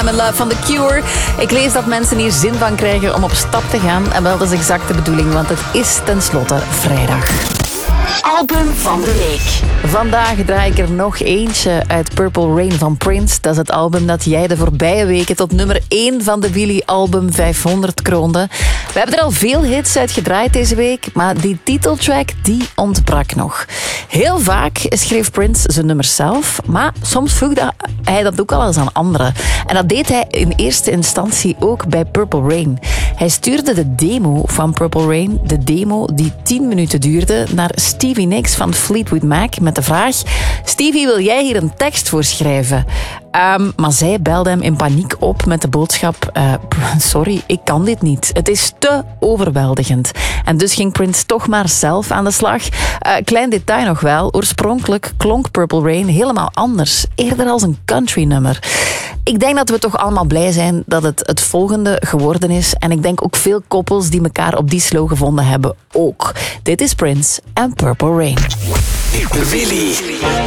I'm in Love van The Cure. Ik lees dat mensen hier zin van krijgen om op stap te gaan. En wel, dat is exact de bedoeling, want het is tenslotte vrijdag. Album van de week. Vandaag draai ik er nog eentje uit Purple Rain van Prince. Dat is het album dat jij de voorbije weken tot nummer 1 van de Willy Album 500 kroonde. We hebben er al veel hits uit gedraaid deze week, maar die titeltrack die ontbrak nog. Heel vaak schreef Prince zijn nummers zelf, maar soms voegde hij dat ook al eens aan anderen. En dat deed hij in eerste instantie ook bij Purple Rain. Hij stuurde de demo van Purple Rain, de demo die 10 minuten duurde, naar Stevie Nicks van Fleetwood Mac met de vraag: Stevie, wil jij hier een tekst voor schrijven? Maar zij belde hem in paniek op met de boodschap: sorry, ik kan dit niet. Het is te overweldigend. En dus ging Prince toch maar zelf aan de slag. Klein detail nog wel, oorspronkelijk klonk Purple Rain helemaal anders. Eerder als een country nummer. Ik denk dat we toch allemaal blij zijn dat het volgende geworden is. En ik denk ook veel koppels die elkaar op die slow gevonden hebben ook. Dit is Prince en Purple Rain. Willy.